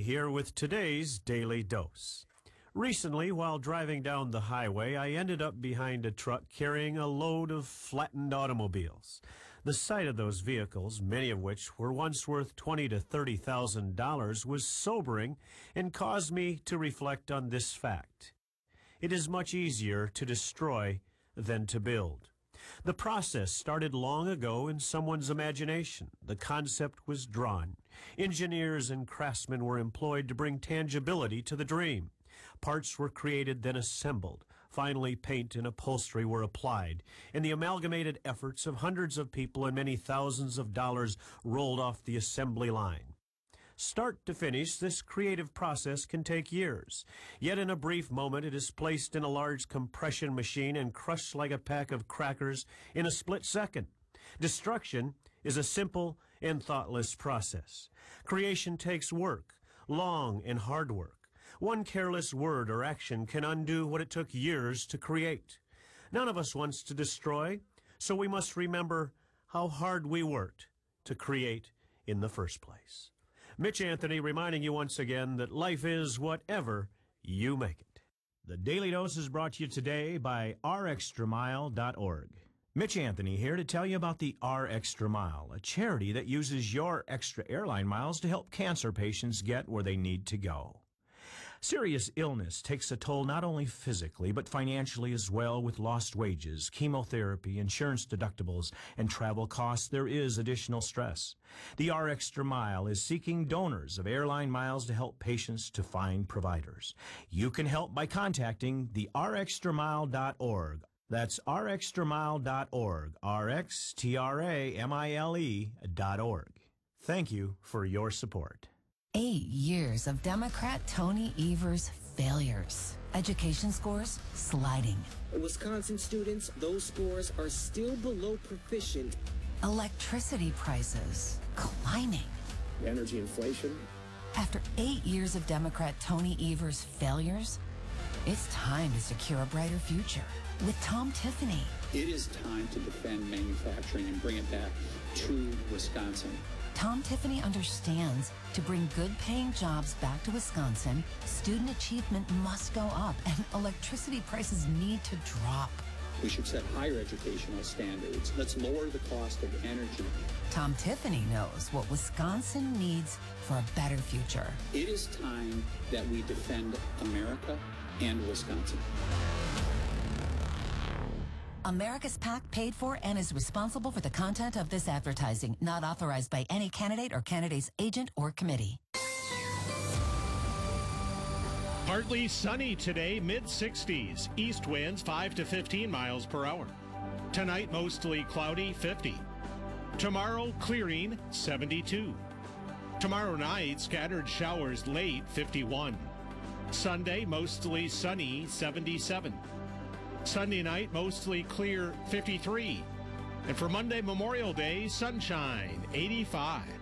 here with today's Daily Dose. Recently, while driving down the highway, I ended up behind a truck carrying a load of flattened automobiles. The sight of those vehicles, many of which were once worth $20,000 to $30,000, was sobering and caused me to reflect on this fact. It is much easier to destroy than to build. The process started long ago in someone's imagination. The concept was drawn. Engineers and craftsmen were employed to bring tangibility to the dream. Parts were created, then assembled. Finally, paint and upholstery were applied, and the amalgamated efforts of hundreds of people and many thousands of dollars rolled off the assembly line. Start to finish, this creative process can take years. Yet in a brief moment, it is placed in a large compression machine and crushed like a pack of crackers in a split second. Destruction is a simple and thoughtless process. Creation takes work, long and hard work. One careless word or action can undo what it took years to create. None of us wants to destroy, so we must remember how hard we worked to create in the first place. Mitch Anthony reminding you once again that life is whatever you make it. The Daily Dose is brought to you today by rextramile.org. Mitch Anthony here to tell you about the R Extra Mile, a charity that uses your extra airline miles to help cancer patients get where they need to go. Serious illness takes a toll not only physically, but financially as well. With lost wages, chemotherapy, insurance deductibles, and travel costs, there is additional stress. The R Extra Mile is seeking donors of airline miles to help patients to find providers. You can help by contacting the rextramile.org. That's rextramile.org, rxtramile.org. Thank you for your support. 8 years of Democrat Tony Evers' failures. Education scores sliding. Wisconsin students, those scores are still below proficient. Electricity prices climbing. Energy inflation. After 8 years of Democrat Tony Evers' failures, it's time to secure a brighter future with Tom Tiffany. It is time to defend manufacturing and bring it back to Wisconsin. Tom Tiffany understands to bring good-paying jobs back to Wisconsin, student achievement must go up and electricity prices need to drop. We should set higher educational standards. Let's lower the cost of energy. Tom Tiffany knows what Wisconsin needs for a better future. It is time that we defend America and Wisconsin. America's PAC paid for and is responsible for the content of this advertising, not authorized by any candidate or candidate's agent or committee. Partly sunny today, mid-60s. East winds 5 to 15 miles per hour. Tonight, mostly cloudy, 50. Tomorrow, clearing, 72. Tomorrow night, scattered showers late, 51. Sunday, mostly sunny, 77. Sunday night, mostly clear, 53. And for Monday, Memorial Day, sunshine, 85.